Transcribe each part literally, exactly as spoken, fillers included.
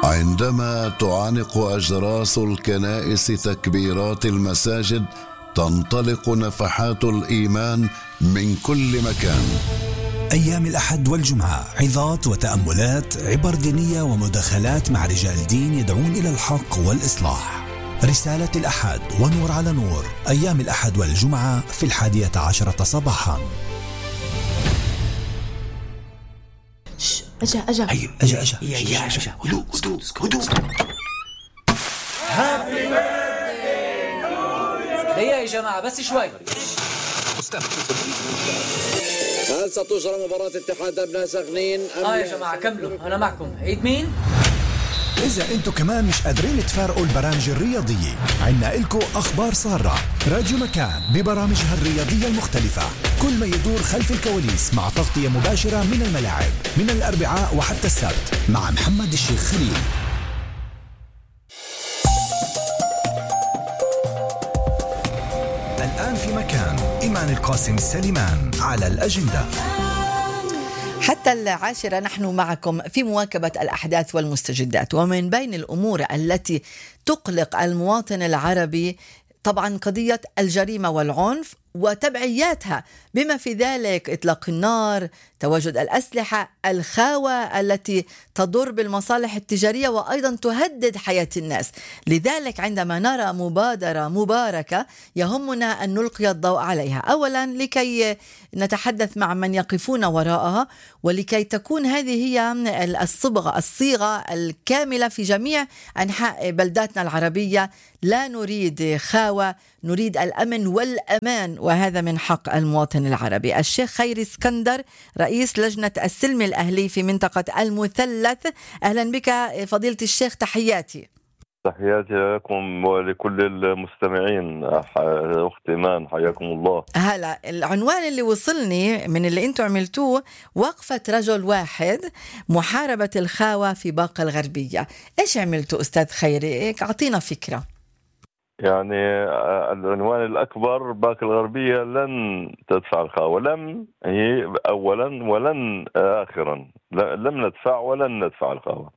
عندما تعانق أجراس الكنائس تكبيرات المساجد، تنطلق نفحات الإيمان من كل مكان. أيام الأحد والجمعة عظات وتأملات، عبر دينية ومداخلات مع رجال دين يدعون إلى الحق والإصلاح. رسالة الأحد ونور على نور، أيام الأحد والجمعة في الحادية عشرة صباحا. أجا أجا أي أجا أجا أجا أجا هدوء هدوء هدوء. هابي بيرثداي. دقيقة يا جماعة بس شوي. هل ستجرى مباراة اتحاد أبناء سخنين؟ اه يا جماعة كملوا، أنا معكم. عيد مين؟ إذا أنتوا كمان مش قادرين تفارقوا البرامج الرياضية، عنا إلكو أخبار سارة. راديو مكان ببرامجها الرياضية المختلفة، كل ما يدور خلف الكواليس مع تغطية مباشرة من الملاعب من الأربعاء وحتى السبت مع محمد الشيخ خليل. الآن في مكان إيمان القاسم سليمان على الأجندة. حتى العاشرة نحن معكم في مواكبة الأحداث والمستجدات، ومن بين الأمور التي تقلق المواطن العربي طبعا قضية الجريمة والعنف وتبعياتها، بما في ذلك إطلاق النار، تواجد الأسلحة، الخاوة التي تضر بالمصالح التجارية وأيضا تهدد حياة الناس. لذلك عندما نرى مبادرة مباركة يهمنا أن نلقي الضوء عليها، أولا لكي نتحدث مع من يقفون وراءها، ولكي تكون هذه هي الصبغة الصيغة الكاملة في جميع أنحاء بلداتنا العربية. لا نريد خاوة، نريد الأمن والأمان، وهذا من حق المواطن العربي. الشيخ خيري اسكندر رئيس لجنة السلم الأهلي في منطقة المثلث، أهلا بك فضيلة الشيخ، تحياتي. تحياتي لكم ولكل المستمعين. أختي إيمان حياكم الله. هلا، العنوان اللي وصلني من اللي انتم عملتوه وقفة رجل واحد محاربة الخاوة في باقة الغربية. ايش عملتوا أستاذ خيري؟ أعطينا فكرة. يعني العنوان الأكبر، باقة الغربية لن تدفع الخاوة، لم هي أولا ولن آخرا، لم ندفع ولن ندفع الخاوة.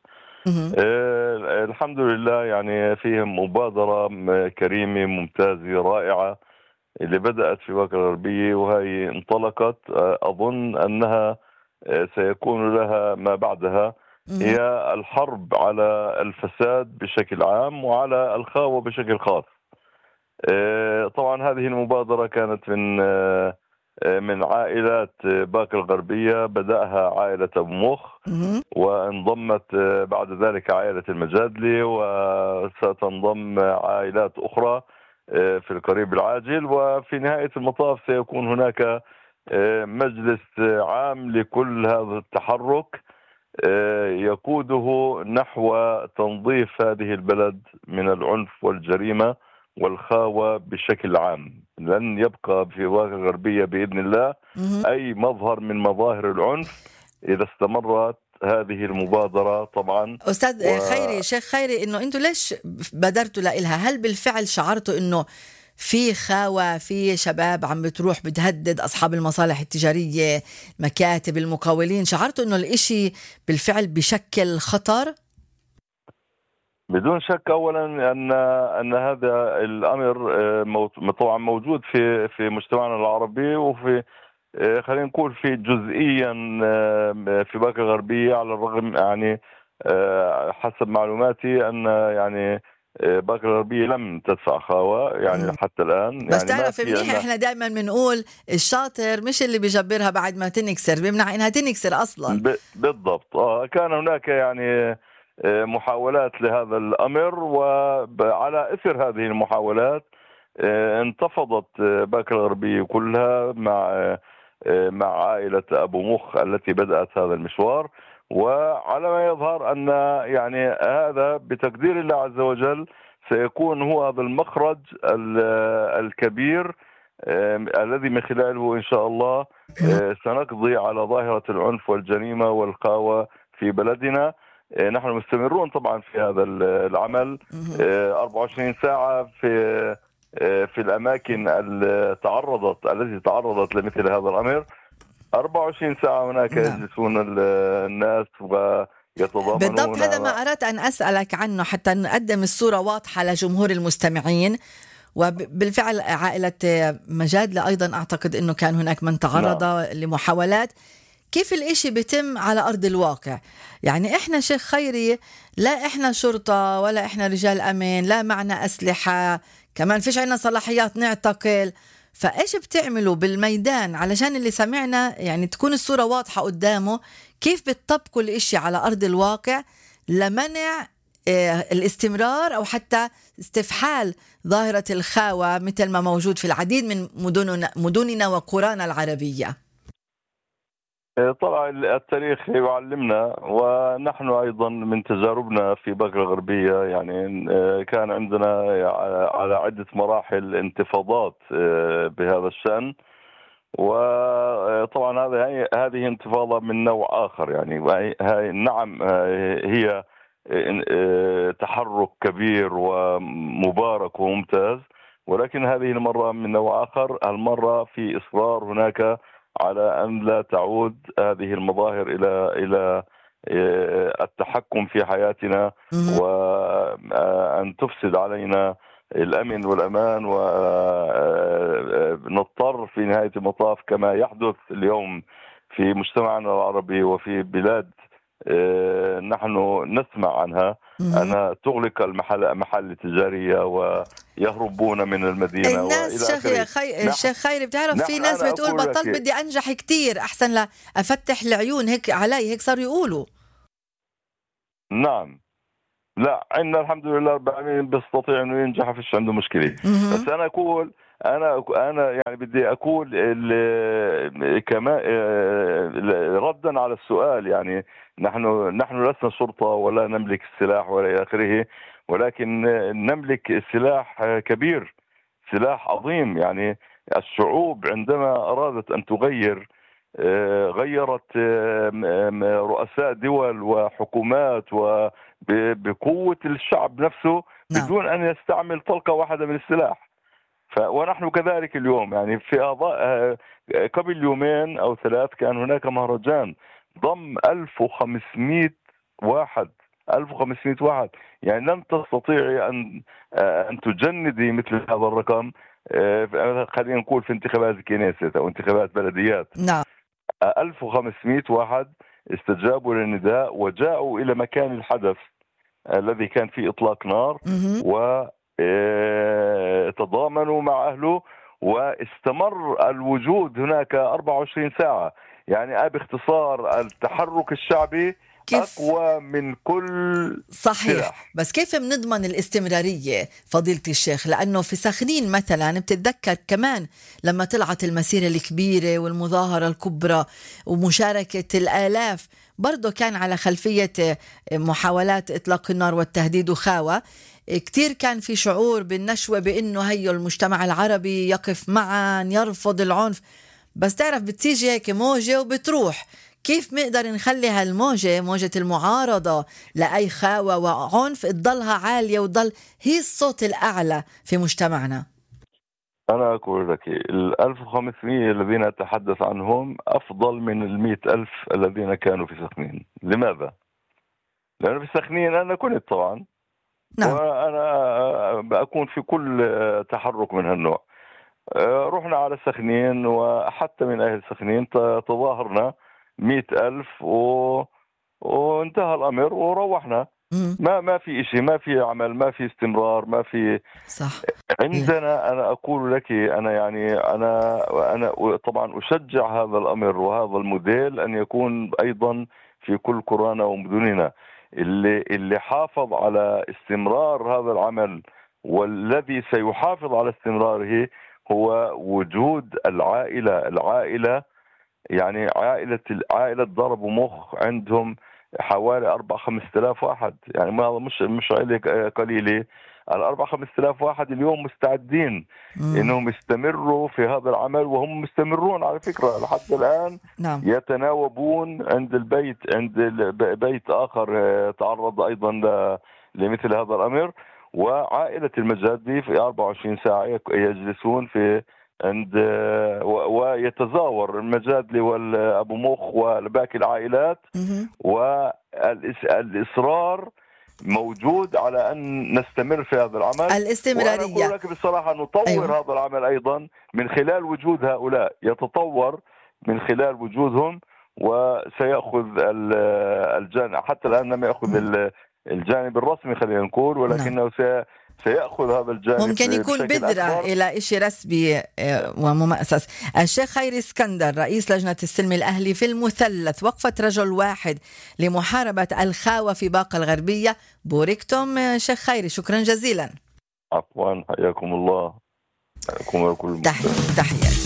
آه الحمد لله، يعني فيهم مبادرة كريمة ممتازة رائعة اللي بدأت في باقة الغربية، وهي انطلقت. أظن أنها سيكون لها ما بعدها، هي الحرب على الفساد بشكل عام وعلى الخاوة بشكل خاص. طبعا هذه المبادرة كانت من من عائلات باقة الغربية، بدأها عائلة أبو مخ، وانضمت بعد ذلك عائلة المجادلي، وستنضم عائلات أخرى في القريب العاجل. وفي نهاية المطاف سيكون هناك مجلس عام لكل هذا التحرك يقوده نحو تنظيف هذه البلد من العنف والجريمة والخاوة بشكل عام. لن يبقى في باقة الغربية بإذن الله أي مظهر من مظاهر العنف إذا استمرت هذه المبادرة. طبعا أستاذ و... خيري، شيخ خيري، إنه أنتوا ليش بادرتوا لإلها؟ هل بالفعل شعرتوا إنه في خاوة، في شباب عم بتروح بتهدد أصحاب المصالح التجارية، مكاتب المقاولين، شعرتوا إنه الإشي بالفعل بشكل خطر؟ بدون شك. أولا أن أن هذا الأمر طبعا موجود في في مجتمعنا العربي، وفي خلينا نقول في جزئيا في باقة الغربية، على الرغم يعني حسب معلوماتي أن يعني باقة الغربية لم تدفع خاوة يعني مم. حتى الآن. بس يعني تعرف منيح، احنا دائما بنقول الشاطر مش اللي بيجبرها بعد ما تنكسر، بيمنع انها تنكسر اصلا. بالضبط. اه كان هناك يعني محاولات لهذا الأمر، وعلى إثر هذه المحاولات انتفضت باقة الغربية كلها مع مع عائلة أبو مخ التي بدأت هذا المشوار. وعلى ما يظهر أن يعني هذا بتقدير الله عز وجل سيكون هو هذا المخرج الكبير الذي من خلاله إن شاء الله سنقضي على ظاهرة العنف والجريمة والخاوة في بلدنا. نحن مستمرون طبعا في هذا العمل أربعة وعشرين ساعة في في الأماكن التي تعرضت التي تعرضت لمثل هذا الأمر. أربعة وعشرين ساعة هناك يجلسون الناس يتضامنون. بالضبط، هذا ما أردت أن أسألك عنه حتى نقدم الصورة واضحة لجمهور المستمعين. وبالفعل عائلة مجادلة أيضا أعتقد أنه كان هناك من تعرض نعم. لمحاولات. كيف الإشي بيتم على أرض الواقع؟ يعني إحنا شيخ خيري لا إحنا شرطة ولا إحنا رجال أمن، لا معنا أسلحة، كمان فيش عنا صلاحيات نعتقل. فإيش بتعملوا بالميدان علشان اللي سمعنا يعني تكون الصورة واضحة قدامه؟ كيف بتطبقوا الإشي على أرض الواقع لمنع الاستمرار أو حتى استفحال ظاهرة الخاوة مثل ما موجود في العديد من مدننا, مدننا وقرانا العربية؟ طبعا التاريخ يعلمنا، ونحن أيضا من تجاربنا في بقرة الغربية يعني كان عندنا على عدة مراحل انتفاضات بهذا الشأن. وطبعا هذه هذه انتفاضة من نوع آخر، يعني هاي نعم هي تحرك كبير ومبارك وممتاز، ولكن هذه المرة من نوع آخر. المرة في إصرار هناك على أن لا تعود هذه المظاهر إلى إلى التحكم في حياتنا وأن تفسد علينا الأمن والأمان، ونضطر في نهاية المطاف كما يحدث اليوم في مجتمعنا العربي وفي بلاد نحن نسمع عنها أنها تغلق المحل محل التجارية ويهربون من المدينة. الناس شيخ خي... شيخ خيري بتعرف في ناس بتقول بطل بدي أنجح كتير أحسن لا أفتح العيون هيك علي، هيك صاروا يقولوا. نعم، لا عندنا الحمد لله رب العالمين بيستطيع انه ينجح، فيش عنده مشكله. بس انا اقول انا انا يعني بدي اقول كمان ردا على السؤال، يعني نحن نحن لسنا شرطه ولا نملك السلاح ولا الى اخره، ولكن نملك سلاح كبير، سلاح عظيم. يعني الشعوب عندما ارادت ان تغير غيرت رؤساء دول وحكومات وبقوة الشعب نفسه بدون أن يستعمل طلقة واحدة من السلاح. ونحن كذلك اليوم. يعني في قبل يومين أو ثلاث كان هناك مهرجان ضم ألف وخمسمائة واحد ألف وخمسمائة واحد. يعني لن تستطيعي أن أن تجندي مثل هذا الرقم، خلينا نقول في انتخابات كنيسة أو انتخابات بلديات. نعم، ألف وخمسمائة واحد استجابوا للنداء وجاءوا إلى مكان الحدث الذي كان فيه إطلاق نار وتضامنوا مع أهله، واستمر الوجود هناك أربعة وعشرين ساعة. يعني باختصار التحرك الشعبي كيف؟ أقوى من كل صحيح سلاح. بس كيف بنضمن الاستمرارية فضيلة الشيخ؟ لأنه في سخنين مثلا بتتذكر كمان لما طلعت المسيرة الكبيرة والمظاهرة الكبرى ومشاركة الآلاف، برضو كان على خلفية محاولات إطلاق النار والتهديد وخاوة. كتير كان في شعور بالنشوة بأنه هيو المجتمع العربي يقف معا يرفض العنف، بس تعرف بتيجي هيك موجة وبتروح. كيف نقدر نخلي هالموجة موجة المعارضة لأي خاوة وعنف تضلها عالية وتضل هي الصوت الأعلى في مجتمعنا؟ أنا أقول لك ال ألف وخمسمائة الذين أتحدث عنهم أفضل من ال مئة ألف الذين كانوا في سخنين. لماذا؟ لأن في سخنين أنا كنت طبعا نعم. وأنا أكون في كل تحرك من هالنوع. رحنا على سخنين وحتى من أهل سخنين تظاهرنا مئة ألف و... وانتهى الأمر وروحنا. ما ما في إشي، ما في عمل، ما في استمرار، ما في صح. عندنا. أنا أقول لك أنا يعني أنا أنا طبعا أشجع هذا الأمر وهذا الموديل أن يكون أيضا في كل قرانا ومدننا. اللي اللي حافظ على استمرار هذا العمل والذي سيحافظ على استمراره هو وجود العائلة. العائلة يعني عائلة عائلة ضرب ومخ عندهم حوالي أربعة خمسة آلاف واحد. يعني ما هذا مش مش عائلة قليلة. الأربعة خمسة آلاف واحد اليوم مستعدين مم. إنهم يستمروا في هذا العمل، وهم مستمرون على فكرة لحد الآن. نعم. يتناوبون عند البيت عند بيت آخر تعرض أيضا لمثل هذا الأمر. وعائلة المجادي في أربعة وعشرين ساعة يجلسون في عند ويتزاور المجادلي والأبو مخ وباقي العائلات، والإصرار موجود على أن نستمر في هذا العمل. الاستمرارية. وأنا أقول لك بصراحة نطور أيوة. هذا العمل أيضا من خلال وجود هؤلاء، يتطور من خلال وجودهم، وسيأخذ الجانب، حتى الآن لم يأخذ الجانب الرسمي خلينا نقول، ولكنه سي سيأخذ هذا الجانب ممكن يكون بذرة أكبر إلى إشي رسمي ومؤسس. الشيخ خيري اسكندر رئيس لجنة السلم الأهلي في المثلث، وقفة رجل واحد لمحاربة الخاوة في باقة الغربية، بوركتم شيخ خيري، شكرا جزيلا. عفوا، حياكم الله. حياكم وكل تحياتي.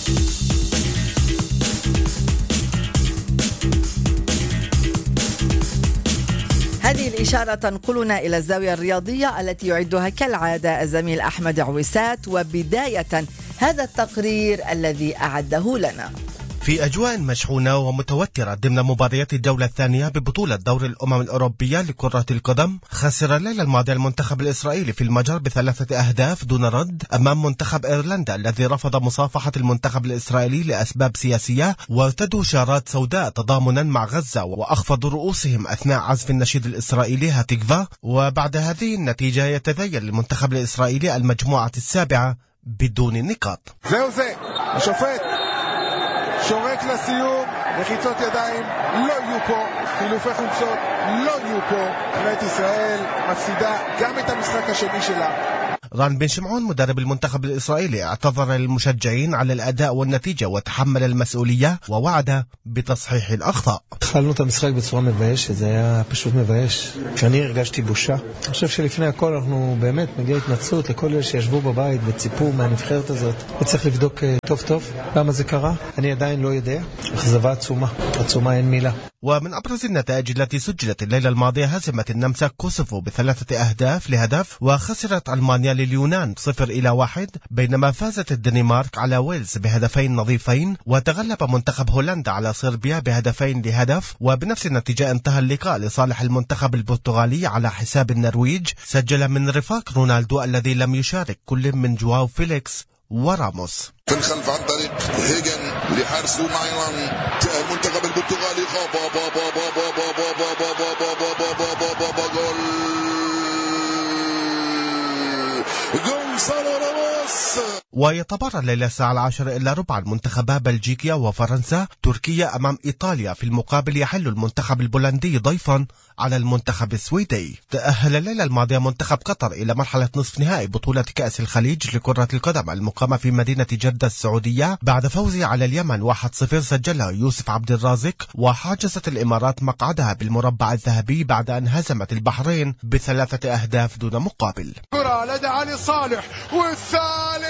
هذه الإشارة تنقلنا إلى الزاوية الرياضية التي يعدها كالعادة الزميل أحمد عويسات، وبداية هذا التقرير الذي أعده لنا. في أجواء مشحونة ومتوترة ضمن مباريات الجولة الثانية ببطولة دور الأمم الأوروبية لكرة القدم، خسر الليلة الماضية المنتخب الإسرائيلي في المجر بثلاثة أهداف دون رد أمام منتخب إيرلندا الذي رفض مصافحة المنتخب الإسرائيلي لأسباب سياسية، وارتدوا شارات سوداء تضامنا مع غزة وأخفضوا رؤوسهم أثناء عزف النشيد الإسرائيلي هاتيكفا. وبعد هذه النتيجة يتذيل المنتخب الإسرائيلي المجموعة السابعة بدون نقاط. זהו זה, השופט שורק לסיום, לחיצות ידיים לא יהיו פה, חילופי חולצות לא יהיו פה. נבחרת ישראל מפסידה גם את המשחק השני שלה. ران بن شمعون مدرب المنتخب الإسرائيلي اعتذر للمشجعين على الأداء والنتيجة وتحمل المسؤولية ووعد بتصحيح الأخطاء. התחלנו את המשחק בצורה מביישת, זה היה פשוט מבייש. אני הרגשתי בושה. אני חושב שלפני הכל אנחנו באמת מגיע התנצלות לכל אלה שישבו בבית וציפו מהנבחרת הזאת. וצריך לבדוק טוב טוב למה זה קרה. אני עדיין לא יודע. אכזבה עצומה. עצומה אין מילה. ومن أبرز النتائج التي سجلت الليلة الماضية هزمت النمسا كوسوفو بثلاثة أهداف لهدف، وخسرت ألمانيا لليونان صفر إلى واحد، بينما فازت الدنمارك على ويلز بهدفين نظيفين، وتغلب منتخب هولندا على صربيا بهدفين لهدف. وبنفس النتيجة انتهى اللقاء لصالح المنتخب البرتغالي على حساب النرويج، سجل من رفاق رونالدو الذي لم يشارك كل من جواو فيليكس وراموس. في الخلف عن طريق هيجن لحارس مايلان المنتخب البرتغالي با با با با با با با با با با با با با با جول جونسالو راموس. ويتبرع الليلة الساعة العاشرة إلا ربع المنتخبا بلجيكا وفرنسا تركيا أمام إيطاليا. في المقابل يحل المنتخب البولندي ضيفا على المنتخب السويدي. تأهل الليلة الماضية منتخب قطر إلى مرحلة نصف نهائي بطولة كأس الخليج لكرة القدم المقامة في مدينة جدة السعودية بعد فوزه على اليمن واحد صفر سجله يوسف عبد الرازق. وحاجزت الإمارات مقعدها بالمربع الذهبي بعد أن هزمت البحرين بثلاثة أهداف دون مقابل. كرة لدى علي صالح والثالث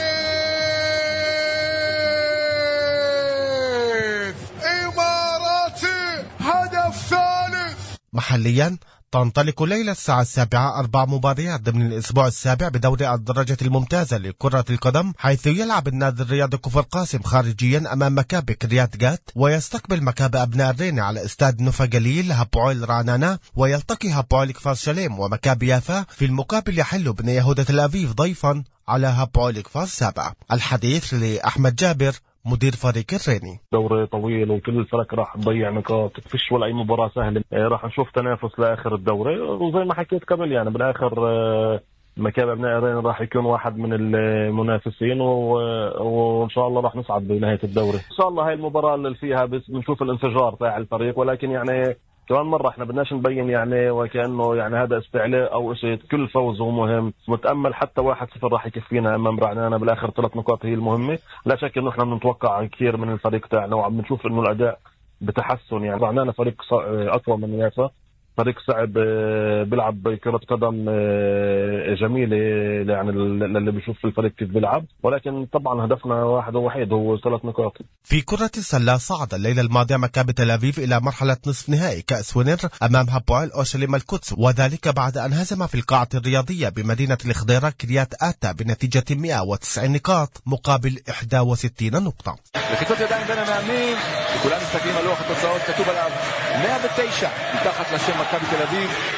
إماراتي، هدف ثالث. محليا تنطلق ليلة الساعة السابعة أربع مباريات ضمن الأسبوع السابع بدوري الدرجة الممتازة لكرة القدم، حيث يلعب النادي الرياضي كفر قاسم خارجيا أمام مكابي كريات جات، ويستقبل مكابي أبناء الرينة على استاد نوفا جليل هابويل رعنانا، ويلتقي هابويل كفر شليم ومكابي يافا. في المقابل يحل بن يهودة تل أبيب ضيفا على هابويل كفر سابع. الحديث لأحمد جابر مدير فريق الريني. دوري طويل وكل الفرق راح تضيع نقاط، فيش ولا اي مباراه سهله، راح نشوف تنافس لاخر الدوري. وزي ما حكيت قبل يعني بالاخر مكابي ابناء الريني راح يكون واحد من المنافسين، وان شاء الله راح نصعد بنهايه الدوري. ان شاء الله هاي المباراه اللي فيها بس بنشوف الانفجار تاع الفريق، ولكن يعني كمان مرة احنا بدناش نبين يعني وكأنه يعني هذا استعلاء او شيء. كل فوز هو مهم، متأمل حتى واحد صفر راح يكفينا امام رعنانا. بالاخر ثلاث نقاط هي المهمة. لا شك انه احنا بنتوقع كثير من الفريق تاعنا، وعم بنشوف انه الاداء بتحسن. يعني رعنانا فريق اقوى من يافا، فريق صعب بيلعب كرة قدم جميلة يعني اللي بيشوف في الفريق كيف بيلعب، ولكن طبعا هدفنا واحد ووحيد هو ثلاث نقاط. في كرة السلة صعد الليلة الماضية مكابي تل أبيب إلى مرحلة نصف نهائي كأس وينر أمام هابويل أورشليم القدس، وذلك بعد أن هزم في القاعة الرياضية بمدينة الخضيرة كريات آتا بنتيجة مئة وتسعين نقاط مقابل إحدى وستين نقطة. לחיצות ידיים בין המאמנים, וכולם מסתכלים על לוח התוצאות, כתוב עליו מאה ותשע מתחת לשם מכבי תל אביב,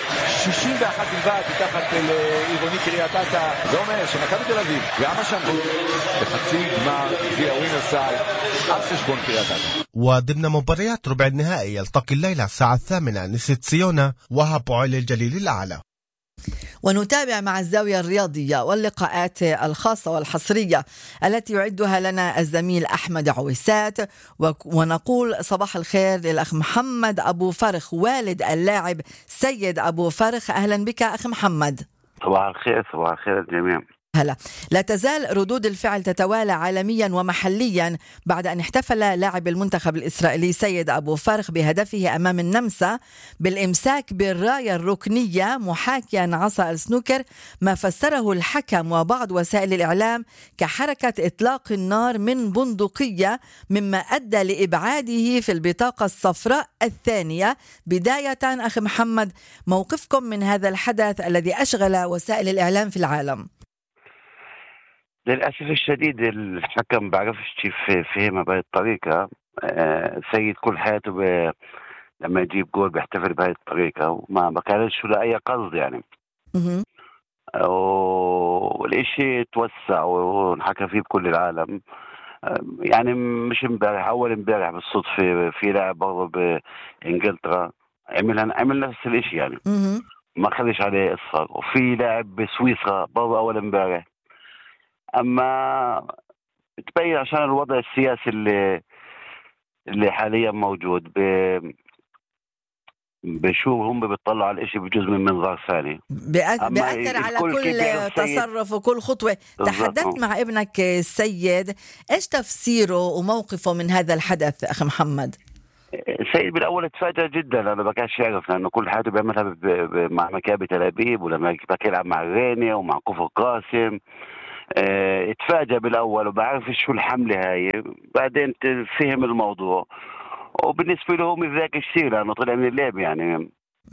שישים ואחת בלבד מתחת לעירוני קריית אתא. זה אומר שמכבי תל אביב גם השנה בחצי גמר גביע ווינרסייד על חשבון קריית אתא. وضمن مباريات ربع النهائي يلتقي الليلة الساعة الثامنة نسيت صيونة وهابوعيل الجليل الأعلى. ونتابع مع الزاوية الرياضية واللقاءات الخاصة والحصرية التي يعدها لنا الزميل أحمد عويسات، ونقول صباح الخير للأخ محمد أبو فرخ والد اللاعب سيد أبو فرخ. أهلا بك أخ محمد. صباح الخير. صباح الخير الجميع. هلا. لا تزال ردود الفعل تتوالى عالميا ومحليا بعد أن احتفل لاعب المنتخب الإسرائيلي سيد أبو فرخ بهدفه أمام النمسا بالإمساك بالراية الركنية محاكيا عصا السنوكر، ما فسره الحكم وبعض وسائل الإعلام كحركة إطلاق النار من بندقية، مما أدى لإبعاده في البطاقة الصفراء الثانية. بداية أخي محمد، موقفكم من هذا الحدث الذي أشغل وسائل الإعلام في العالم؟ للأسف الشديد الحكم بعرفش كيف فهمها بهذه الطريقة. سيد كل حياته ب... لما يجيب جول بيحتفل بهذه الطريقة وما ما كانش له أي قصد يعني. والإشي توسع ونحكى فيه بكل العالم. يعني مش امبارح، أول امبارح بالصدفة في لاعب برضه بإنجلترا عمل عمل نفس الإشي يعني ما خليش عليه قصة. وفي لاعب بسويسرا برضه أول امبارح. أما تبين عشان الوضع السياسي اللي اللي حاليا موجود ب بشوف هم بيطلعوا على الاشي بجزء من منظار ثاني بأثر على كل تصرف وكل خطوة. تحدثت مع ابنك السيد، ايش تفسيره وموقفه من هذا الحدث أخي محمد؟ سيد بالأول تفاجأ جدا، أنا ما كانش يعرف لأنه كل حياته بيعملها ب... ب... مع مكابي تل أبيب، ولما كان يلعب مع غينيا ومع كفر قاسم. اه... اتفاجأ بالأول وبعرف شو الحملة هاي، بعدين فهم الموضوع وبالنسبة له من ذاك الشيء لأنه طلع من اللعب يعني.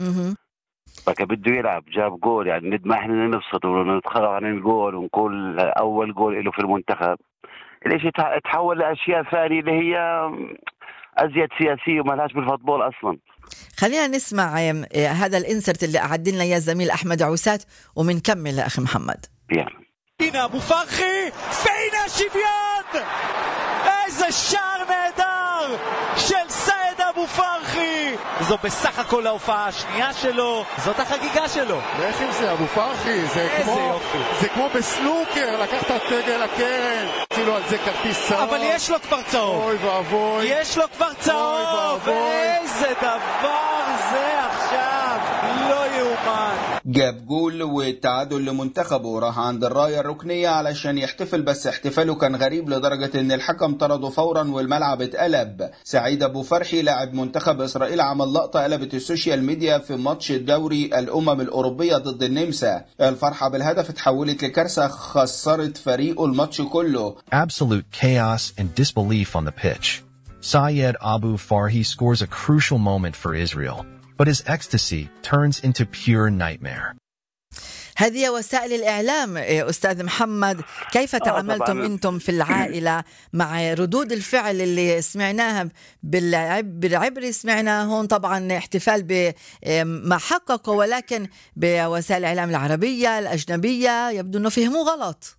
فكان بده يلعب جاب جول يعني ندمع احنا نبسط ونتخرج عن الجول ونقول أول جول له في المنتخب. الاشي تحول لأشياء ثانية اللي هي أزيد سياسية وما لهاش بالفوتبول أصلا. خلينا نسمع هذا الانسرت اللي أعد لنا يا زميل أحمد عوسات ومنكمل أخي محمد. يعني هنا أبو فرخي فين الشبيان، איזה שער נהדר של סייד אבו פרחי. זו בסך הכל ההופעה השנייה שלו, זאת החגיגה שלו. איך עם זה אבו פרחי, זה כמו זה כמו בסנוקר, לקחת את דגל הקרן, אפילו על זה כרטיס צהוב. אבל יש לו כבר צהוב. אוי ואבוי. יש לו כבר צהוב. איזה דבר זה עכשיו, לא יאומן. جاب جول والتعادل لمنتخبه، راح عند الراية الركنية علشان يحتفل، بس احتفاله كان غريب لدرجة ان الحكم طرده فورا والملعب اتقلب. سعيد ابو فرحي لاعب منتخب اسرائيل عمل لقطة قلبت السوشيال ميديا في ماتش الدوري الامم الاوروبية ضد النمسا. الفرحة بالهدف اتحولت لكارثة خسرت فريقه الماتش كله. Absolute chaos and disbelief on the pitch. Syed Abu Farhi scores a crucial moment for Israel, but his ecstasy turns into pure nightmare. هذه وسائل الإعلام أستاذ محمد، كيف تعاملتم أنتم في العائلة مع ردود الفعل اللي سمعناها بالعبري؟ سمعنا هون طبعا احتفال بما حققه، ولكن بوسائل الإعلام العربية الأجنبية يبدو أنه فهموا غلط.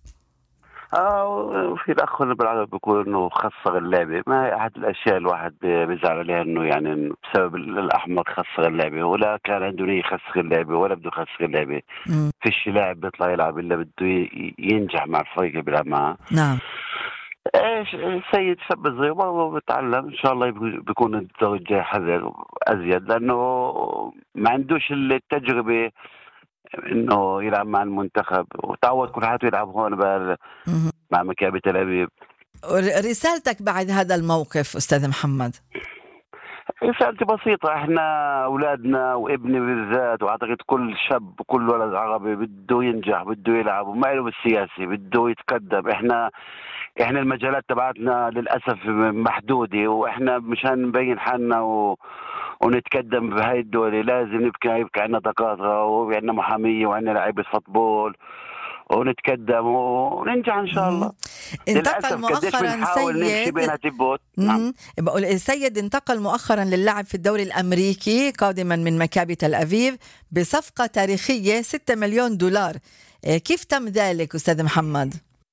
اه في الاخ اللي بالعربي بيقول انه خسر اللعبه، ما هي احد الاشياء الواحد بيزعل عليها انه يعني بسبب الاحمر خسر اللعبه، ولا كان عنده نيه يخسر اللعبه ولا بده يخسر اللعبه. فيش لاعب بيطلع يلعب الا بده ينجح مع الفريق اللي بيلعب معه. نعم. ايش السيد شاب صغير برضه بتعلم، ان شاء الله بيكون الدور الجاي حذر ازيد لانه ما عندوش التجربه انه يلعب مع المنتخب، وتعود كل حياته يلعب هون مع مكابي تل أبيب. رسالتك بعد هذا الموقف أستاذ محمد؟ رسالتي بسيطة، احنا أولادنا وابني بالذات، وأعتقد كل شاب وكل ولد عربي بده ينجح بده يلعب وما له بالسياسي بده يتقدم. احنا احنا المجالات تبعتنا للأسف محدودة، واحنا مشان نبين حالنا و ونتقدم بهاي الدولة لازم نبقى يبقى عندنا دكاترة وعندنا محامية وعندنا لعيبة فوتبول ونتقدم وننجح ان شاء الله. انتقل مؤخرا سيد نعم. بقول السيد انتقل مؤخرا للعب في الدوري الامريكي قادما من مكابي تل ابيب بصفقة تاريخية ستة مليون دولار. كيف تم ذلك أستاذ محمد؟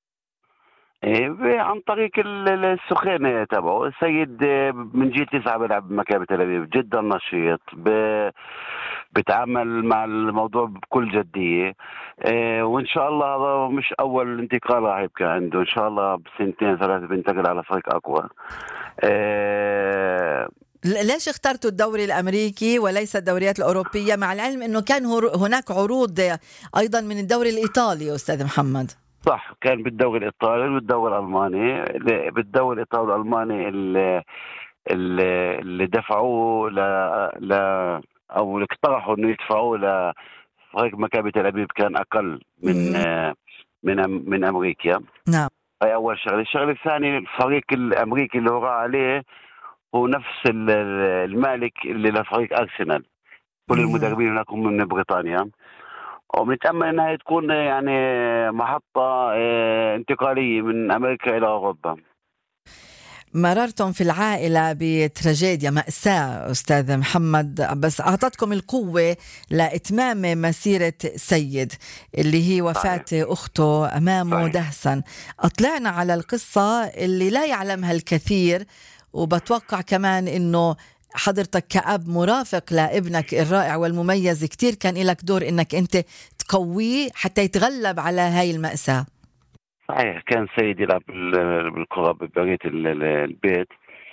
عن طريق السخانة تبعه. السيد من جيل تسعة بيلعب بمكابي تل أبيب، جدا نشيط، بتعامل مع الموضوع بكل جدية، وإن شاء الله هذا مش أول انتقال راح يبقى عنده، إن شاء الله بسنتين ثلاثة بينتقل على فريق أقوى. ليش اخترتوا الدوري الأمريكي وليس الدوريات الأوروبية، مع العلم أنه كان هناك عروض أيضا من الدوري الإيطالي أستاذ محمد؟ صح، كان بالدوري الإيطالي والدوري الألماني. بالدوري الإيطالي والألماني اللي, اللي دفعوه ل... ل... أو اللي اقترحوا إنه يدفعوه لفريق مكابي تل أبيب كان أقل من من من أمريكا. نعم. هاي أول شغلة. الشغلة الثانية، الفريق الأمريكي اللي هو عليه هو نفس المالك اللي لفريق أرسنال. كل المدربين هناك هم من بريطانيا، وبنتأمل أنها تكون يعني محطة انتقالية من أمريكا إلى أوروبا. مررتم في العائلة بتراجيديا، مأساة أستاذ محمد، بس أعطتكم القوة لإتمام مسيرة سيد اللي هي وفاة صحيح. أخته أمامه صحيح. دهسا. أطلعنا على القصة اللي لا يعلمها الكثير، وبتوقع كمان إنه حضرتك كأب مرافق لابنك الرائع والمميز كتير كان لك دور إنك أنت تقويه حتى يتغلب على هاي المأساة. صحيح، كان سيد يلعب بالكرة ببرية البيت،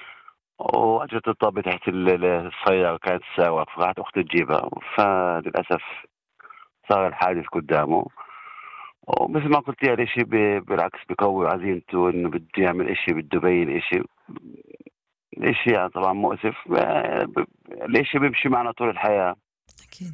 وأجت الطابة تحت السيارة كانت تساوق، فراحت أختي تجيبها، فللأسف صار الحادث قدامه. ومثل ما قلت يا الاشي بالعكس بقوي عزيمته إنه بده يعمل إشي، بده يبين إشي. الاشي يعني طبعا مؤسف، الاشي بيمشي معنا طول الحياة. أكيد.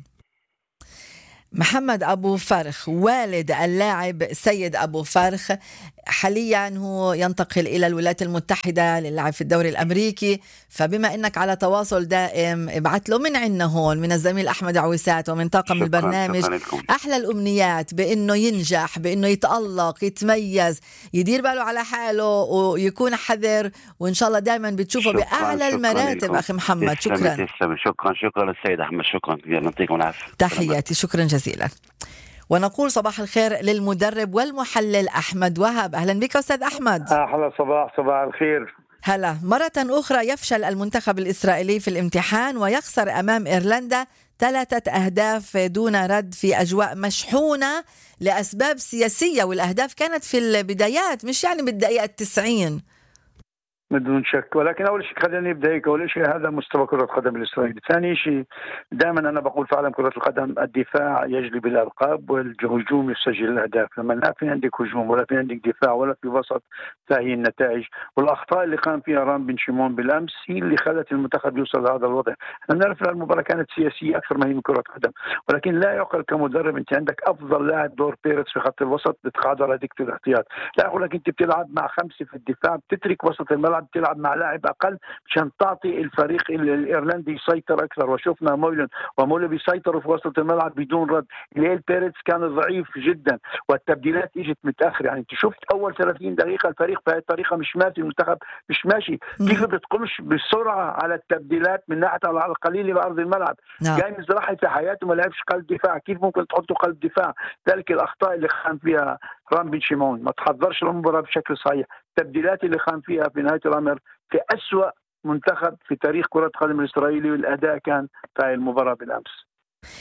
محمد أبو فرخ والد اللاعب سيد أبو فرخ حاليا هو ينتقل إلى الولايات المتحدة للعب في الدوري الأمريكي، فبما أنك على تواصل دائم ابعت له من عنا هون من الزميل أحمد عويسات ومن طاقم شكرا البرنامج شكرا أحلى الأمنيات بأنه ينجح، بأنه يتألق، يتميز، يدير باله على حاله ويكون حذر، وإن شاء الله دائما بتشوفه بأعلى المراتب. أخي محمد شكرا تسلم. شكرا شكرا للسيد أحمد، شكرا، يعطيكم العافية. تحياتي، شكرا جزيلا. ونقول صباح الخير للمدرب والمحلل أحمد وهب. أهلا بك أستاذ أحمد. أهلا، صباح صباح الخير. هلا. مرة أخرى يفشل المنتخب الإسرائيلي في الامتحان ويخسر أمام إيرلندا ثلاثة أهداف دون رد في أجواء مشحونة لأسباب سياسية، والأهداف كانت في البدايات مش يعني بالدقيقة التسعين. بدون شك، ولكن أول شيء خلينا نبدأ هيك. أول شيء هذا مستوى كرة القدم الإسرائيلي. ثاني شيء دائما أنا بقول في عالم كرة القدم الدفاع يجلب الألقاب والهجوم يسجل الأهداف. لما لا في عندك هجوم ولا في عندك دفاع ولا في وسط، فهي النتائج. والأخطاء اللي قام فيها رام بن شيمون بالأمس هي اللي خلت المنتخب يوصل لهذا الوضع. احنا بنعرف أن المباراة كانت سياسية أكثر ما هي من كرة قدم، ولكن لا يعقل كمدرب أنت عندك أفضل لاعب دور بيرتس في خط الوسط بتقعد على دكة الاحتياط. لا أقول لك أنت بتلعب مع خمسة في الدفاع، بتترك وسط الملعب بتلعب مع لاعب أقل مشان تعطي الفريق الإيرلندي يسيطر أكثر. وشوفنا مولن ومولن بيسيطروا في وسط الملعب بدون رد. ليل بيرتس كان ضعيف جدا والتبديلات اجت متأخر. يعني انت شفت أول ثلاثين دقيقة الفريق بهذه الطريقة مش ماشي، المنتخب مش ماشي. كيف بتقومش بسرعة على التبديلات من ناحية على القليل بأرض الملعب. جاي مزرعي في حياته ما لعبش قلب دفاع، كيف ممكن تحطه قلب دفاع؟ ذلك الأخطاء اللي خان فيها رام بن شيمون، ما تحضرش المباراة بشكل صحيح. التبديلات اللي خان فيها في نهاية الأمر في أسوأ منتخب في تاريخ كرة القدم الإسرائيلي، والأداء كان في المباراة بالأمس.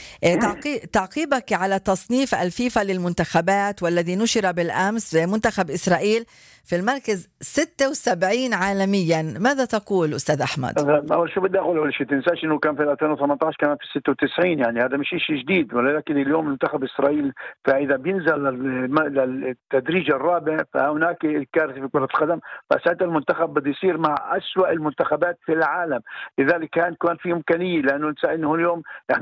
تعقيبك على تصنيف الفيفا للمنتخبات والذي نشر بالأمس، منتخب إسرائيل في المركز ستة وسبعين عالميا، ماذا تقول أستاذ أحمد؟ أول شيء بدي أقول أول شيء تنساش إنه كان في ألفين وثمانية عشر كان في ستة وتسعين، يعني هذا مش شيء جديد. ولكن اليوم منتخب إسرائيل فإذا بينزل للتدريج الرابع فهناك الكارثة في كرة القدم، فساعتها المنتخب بده يصير مع أسوأ المنتخبات في العالم. لذلك كان كان في إمكانية، لأنه ننسى إنه اليوم إحنا بنعرف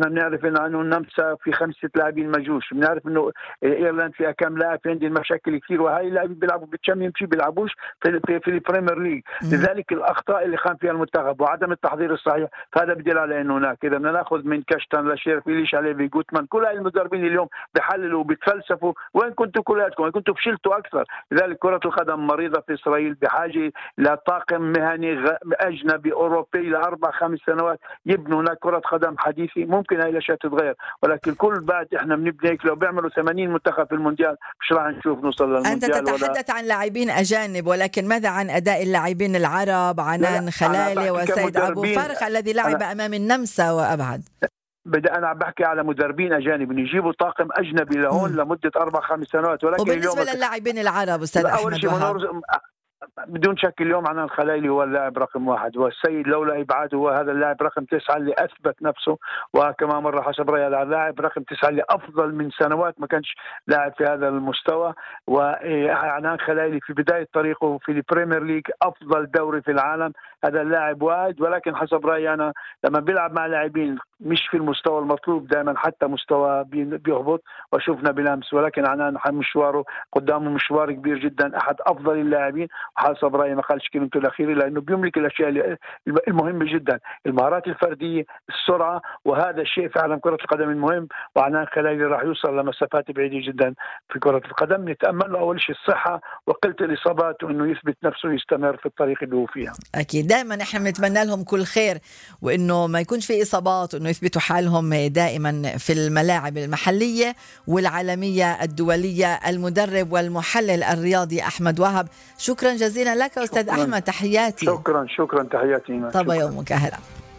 بنعرف انه النمسا في خمسه لاعبين مجوش، بنعرف انه ايرلند فيها كم لاعب، في عندهم مشاكل كثير، وهي اللاعبين بيلعبوا بالتشامبيون شيب بيلعبوش في في, في البريمير ليج. لذلك الاخطاء اللي قام فيها المنتخب وعدم التحضير الصحيح فهذا بدل على انه هناك اذا بدنا ناخذ من كاشتن لشيرفي ليش عليه بيجوتمان، كل هاي المدربين اليوم بحللوا وبيتفلسفوا، وين كنتوا كلياتكم؟ وين كنتوا فشلتوا اكثر؟ لذلك كره القدم مريضه في اسرائيل بحاجه لطاقم مهني اجنبي اوروبي لاربع خمس سنوات يبنوا هناك كره قدم حديثه. ممكن هاي الاشياء تتغير، ولكن كل بعد احنا بنبني هيك لو بيعملوا ثمانين منتخب في المونديال مش راح نشوف نوصل للمونديال. انت تتحدث ولا... عن لاعبين اجانب، ولكن ماذا عن اداء اللاعبين العرب عنان خلالي وسيد ابو فرخ الذي لعب أنا... امام النمسا وابعد؟ بدي انا عم بحكي على مدربين اجانب يجيبوا طاقم اجنبي لهون مم. لمده اربع خمس سنوات. ولكن وبالنسبه اليوم للاعبين العرب استاذ احمد وهاب، بدون شك اليوم عنان خلالي هو اللاعب رقم واحد، والسيد لولا ابعاده هو هذا اللاعب رقم تسعه اللي اثبت نفسه، وكمان مره حسب رايي اللاعب رقم تسعه اللي افضل من سنوات ما كانش لاعب في هذا المستوى. وعنان خلالي في بدايه طريقه في البريمير ليج افضل دوري في العالم، هذا اللاعب واحد. ولكن حسب رايي انا لما بيلعب مع لاعبين مش في المستوى المطلوب دائما حتى مستوى بيهبط، وشوفنا بلامس. ولكن عنان مشواره قدامه مشوار كبير جدا، احد افضل اللاعبين حسب رايي، ما قالش كلمته الاخيره لانه بيملك الاشياء المهمه جدا، المهارات الفرديه، السرعه، وهذا الشيء في عالم كره القدم المهم. وعنان خلالي راح يوصل لمسافات بعيده جدا في كره القدم. نتامل له اول شيء الصحه وقله الاصابات، وانه يثبت نفسه ويستمر في الطريق اللي هو فيها. اكيد دائما احنا بنتمنى لهم كل خير، وانه ما يكونش في اصابات، وانه يثبتوا حالهم دائما في الملاعب المحليه والعالميه الدوليه. المدرب والمحلل الرياضي احمد وهب، شكرا جزيلا لك أستاذ شكراً. أحمد تحياتي. شكرا شكرا تحياتي. طب يومك أهلا.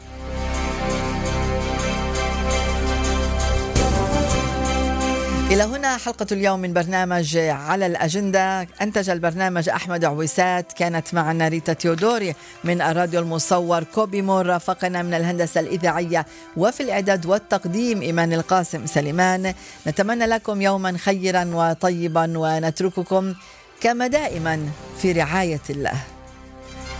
إلى هنا حلقة اليوم من برنامج على الأجندة. أنتج البرنامج أحمد عويسات، كانت معنا ريتا تيودوري من الراديو المصور، كوبي مور رافقنا من الهندسة الإذاعية، وفي الإعداد والتقديم إيمان القاسم سليمان. نتمنى لكم يوما خيرا وطيبا، ونترككم كما دائما في رعاية الله.